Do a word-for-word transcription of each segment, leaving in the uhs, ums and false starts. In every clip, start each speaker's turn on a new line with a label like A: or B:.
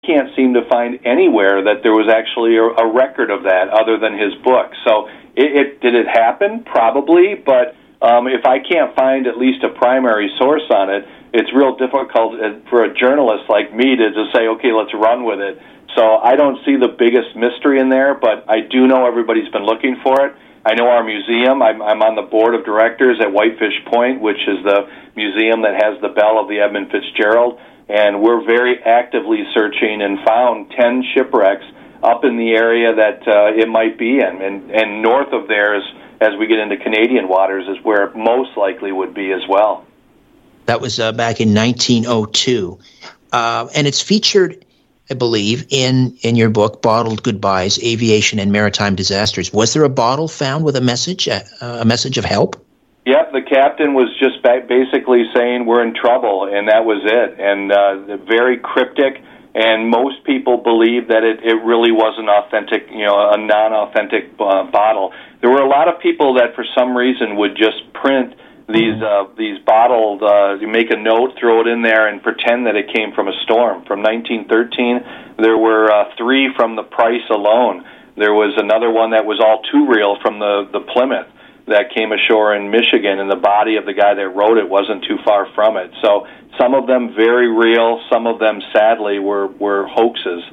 A: can't seem to find anywhere that there was actually a, a record of that other than his book. So it, it did it happen? Probably, but um, if I can't find at least a primary source on it, it's real difficult for a journalist like me to just say, okay, let's run with it. So I don't see the biggest mystery in there, but I do know everybody's been looking for it. I know our museum, I'm, I'm on the board of directors at Whitefish Point, which is the museum that has the bell of the Edmund Fitzgerald, and we're very actively searching and found ten shipwrecks up in the area that uh, it might be in. And, and north of there, is, as we get into Canadian waters, is where it most likely would be as well.
B: That was uh, back in nineteen oh two. Uh, and it's featured, I believe, in, in your book, Bottled Goodbyes, Aviation and Maritime Disasters. Was there a bottle found with a message, a, a message of help?
A: Yep, the captain was just ba- basically saying we're in trouble, and that was it. And uh, very cryptic, and most people believe that it, it really was an authentic, you know, a non-authentic uh, bottle. There were a lot of people that for some reason would just print these uh, these bottled, uh, you make a note, throw it in there, and pretend that it came from a storm. From nineteen thirteen, there were uh, three from the Price alone. There was another one that was all too real from the, the Plymouth that came ashore in Michigan, and the body of the guy that wrote it wasn't too far from it. So some of them very real, some of them sadly were, were hoaxes.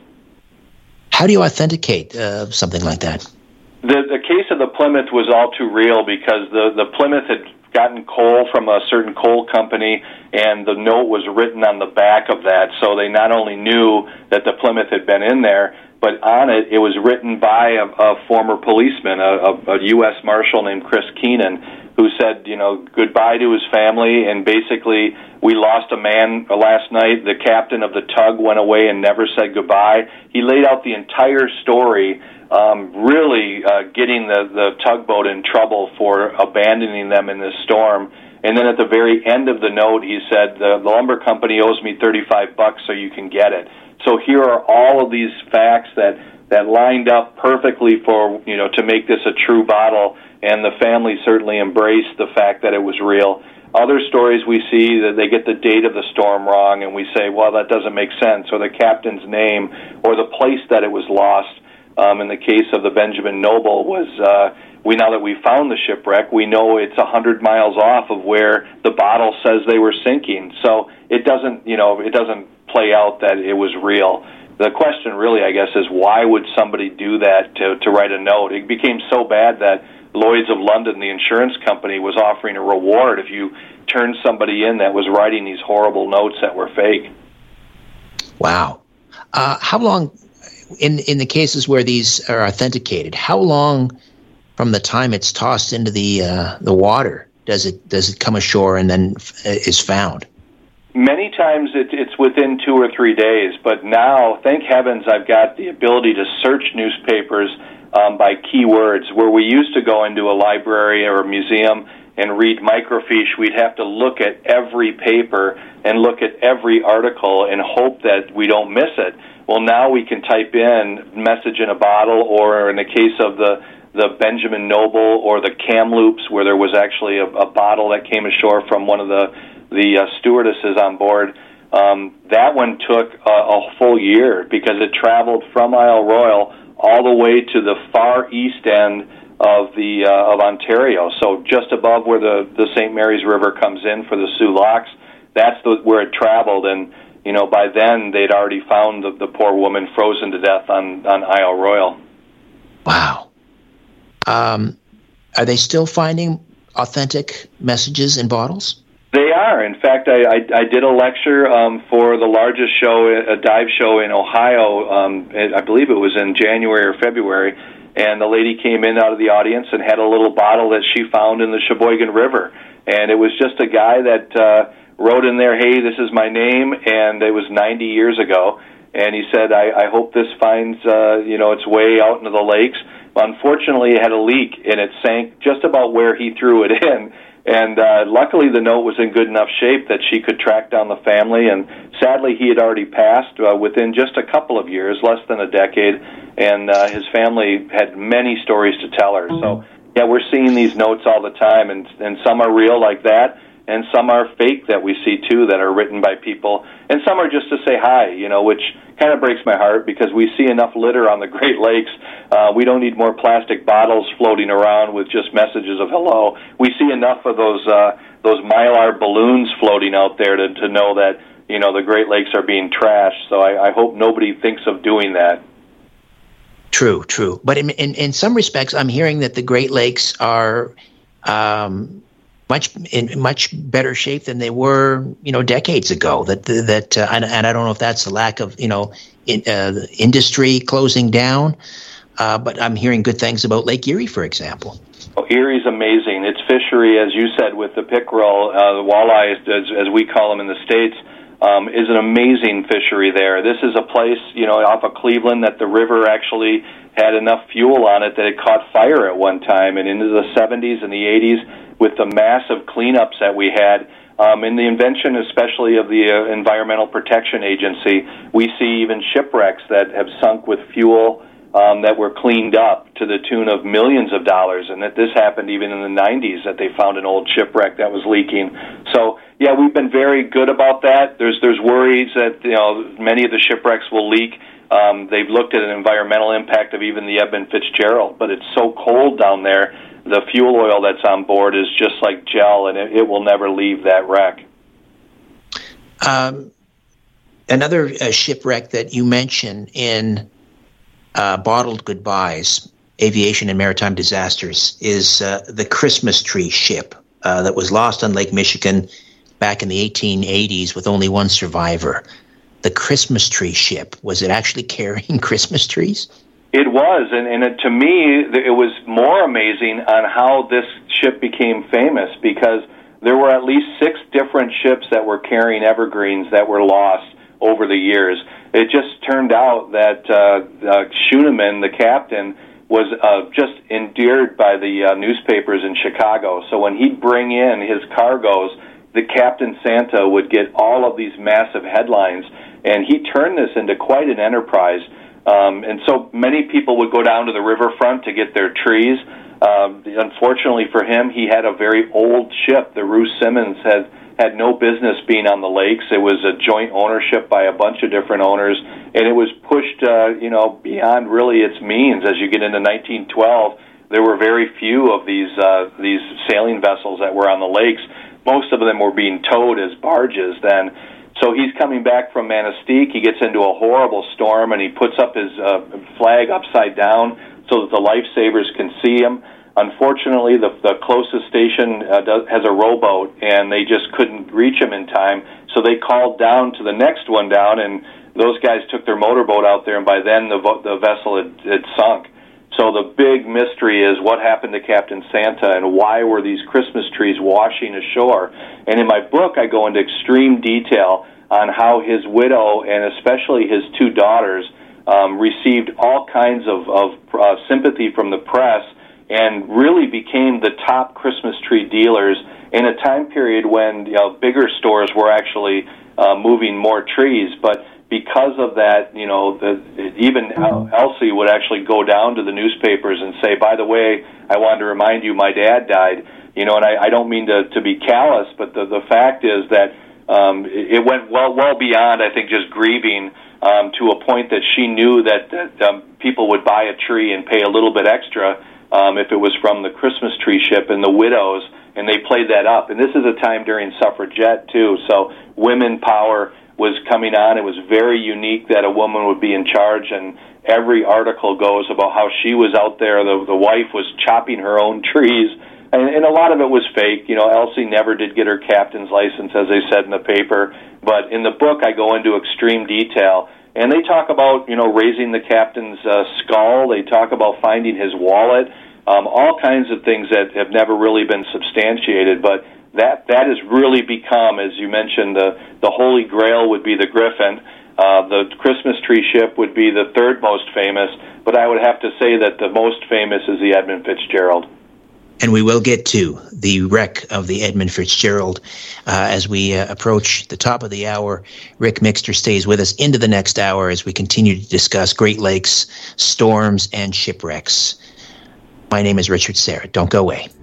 B: How do you authenticate uh, something like that?
A: The the case of the Plymouth was all too real because the, the Plymouth had gotten coal from a certain coal company, and the note was written on the back of that, so they not only knew that the Plymouth had been in there, but on it, it was written by a, a former policeman, a, a, a U S Marshal named Chris Keenan, who said, you know, goodbye to his family, and basically, we lost a man last night. The captain of the tug went away and never said goodbye. He laid out the entire story, um, really uh, getting the, the tugboat in trouble for abandoning them in this storm. And then at the very end of the note, he said, the, the lumber company owes me thirty-five bucks so you can get it. So here are all of these facts that, that lined up perfectly for, you know, to make this a true bottle, and the family certainly embraced the fact that it was real. Other stories we see that they get the date of the storm wrong, and we say, well, that doesn't make sense, or the captain's name, or the place that it was lost. Um, in the case of the Benjamin Noble, was uh, we now that we found the shipwreck, we know it's a hundred miles off of where the bottle says they were sinking. So it doesn't, you know, it doesn't play out that it was real. The question really, I guess, is why would somebody do that to to write a note? It became so bad that Lloyd's of London, the insurance company, was offering a reward if you turned somebody in that was writing these horrible notes that were fake.
B: Wow. Uh, how long, in in the cases where these are authenticated, how long from the time it's tossed into the uh, the water does it does it come ashore and then f- is found?
A: Many times it, it's within two or three days, but now, thank heavens, I've got the ability to search newspapers um, by keywords. Where we used to go into a library or a museum and read microfiche, we'd have to look at every paper and look at every article and hope that we don't miss it. Well, now we can type in message in a bottle, or in the case of the, the Benjamin Noble or the Kamloops, where there was actually a, a bottle that came ashore from one of the the uh, stewardesses on board. Um, that one took a, a full year because it traveled from Isle Royale all the way to the far east end of the uh, of Ontario. So just above where the, the Saint Mary's River comes in for the Soo Locks, that's the, where it traveled. And, you know, by then they'd already found the, the poor woman frozen to death on, on Isle Royale.
B: Wow. Um, are they still finding authentic messages in bottles?
A: They are. In fact, I, I, I did a lecture um, for the largest show, a dive show in Ohio. Um, I believe it was in January or February, and the lady came in out of the audience and had a little bottle that she found in the Sheboygan River. And it was just a guy that uh, wrote in there, hey, this is my name, and it was ninety years ago. And he said, I, I hope this finds uh, you know, its way out into the lakes. Unfortunately, it had a leak, and it sank just about where he threw it in. And uh, luckily, the note was in good enough shape that she could track down the family. And sadly, he had already passed uh, within just a couple of years, less than a decade. And uh, his family had many stories to tell her. So, yeah, we're seeing these notes all the time, and and some are real like that, and some are fake that we see too that are written by people, and some are just to say hi, you know, which kind of breaks my heart because we see enough litter on the Great Lakes. Uh, we don't need more plastic bottles floating around with just messages of hello. We see enough of those uh, those Mylar balloons floating out there to, to know that, you know, the Great Lakes are being trashed. So I, I hope nobody thinks of doing that.
B: True, true. But in, in, in some respects, I'm hearing that the Great Lakes are um, much in much better shape than they were, you know, decades ago. That that uh, and, and I don't know if that's a lack of, you know, in, uh, the industry closing down. Uh, but I'm hearing good things about Lake Erie, for example.
A: Oh, Erie's amazing. Its fishery, as you said, with the pickerel, uh, the walleye, as, as we call them in the States, um, is an amazing fishery there. This is a place, you know, off of Cleveland that the river actually had enough fuel on it that it caught fire at one time. And into the seventies and the eighties, with the massive cleanups that we had, um, and the invention especially of the uh, Environmental Protection Agency, we see even shipwrecks that have sunk with fuel Um, that were cleaned up to the tune of millions of dollars, and that this happened even in the nineties, that they found an old shipwreck that was leaking. So, yeah, we've been very good about that. There's there's worries that, you know, many of the shipwrecks will leak. Um, they've looked at an environmental impact of even the Edmund Fitzgerald, but it's so cold down there, the fuel oil that's on board is just like gel, and it, it will never leave that wreck.
B: Um, another uh, shipwreck that you mentioned in Uh, Bottled Goodbyes, Aviation and Maritime Disasters, is uh, the Christmas tree ship uh, that was lost on Lake Michigan back in the eighteen eighties with only one survivor. The Christmas tree ship, was it actually carrying Christmas trees?
A: It was, and, and it, to me, it was more amazing on how this ship became famous, because there were at least six different ships that were carrying evergreens that were lost over the years. It just turned out that uh, uh, Schoenemann, the captain, was uh, just endeared by the uh, newspapers in Chicago. So when he'd bring in his cargoes, the Captain Santa would get all of these massive headlines, and he turned this into quite an enterprise. Um, and so many people would go down to the riverfront to get their trees. Um, unfortunately for him, he had a very old ship. The Ruth Simmons had had no business being on the lakes. It was a joint ownership by a bunch of different owners, and it was pushed, uh, you know, beyond really its means. As you get into nineteen twelve, there were very few of these uh, these sailing vessels that were on the lakes. Most of them were being towed as barges then. So he's coming back from Manistee. He gets into a horrible storm, and he puts up his uh, flag upside down so that the lifesavers can see him. Unfortunately, the, the closest station uh, does, has a rowboat, and they just couldn't reach him in time. So they called down to the next one down, and those guys took their motorboat out there, and by then the, the vessel had, had sunk. So the big mystery is what happened to Captain Santa, and why were these Christmas trees washing ashore? And in my book, I go into extreme detail on how his widow, and especially his two daughters, um, received all kinds of, of uh, sympathy from the press, and really became the top Christmas tree dealers in a time period when, you know, bigger stores were actually uh, moving more trees. But because of that, you know, the, even Elsie would actually go down to the newspapers and say, by the way, I wanted to remind you my dad died. You know, and I, I don't mean to, to be callous, but the, the fact is that um, it went well well beyond, I think, just grieving um, to a point that she knew that, that um, people would buy a tree and pay a little bit extra Um, if it was from the Christmas tree ship and the widows, and they played that up. And this is a time during suffragette, too, so women power was coming on. It was very unique that a woman would be in charge, and every article goes about how she was out there, the, the wife was chopping her own trees, and, and a lot of it was fake. You know, Elsie never did get her captain's license, as they said in the paper, but in the book I go into extreme detail. And they talk about, you know, raising the captain's uh, skull. They talk about finding his wallet, um, all kinds of things that have never really been substantiated. But that that has really become, as you mentioned, the, the Holy Grail would be the Griffin. Uh, the Christmas tree ship would be the third most famous. But I would have to say that the most famous is the Edmund Fitzgerald.
B: And we will get to the wreck of the Edmund Fitzgerald uh, as we uh, approach the top of the hour. Rick Mixter stays with us into the next hour as we continue to discuss Great Lakes, storms, and shipwrecks. My name is Richard Serra. Don't go away.